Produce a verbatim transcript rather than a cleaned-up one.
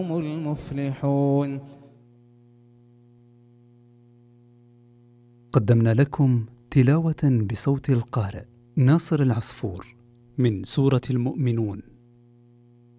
هم المفلحون. قدمنا لكم تلاوة بصوت القارئ ناصر العصفور من سورة المؤمنون.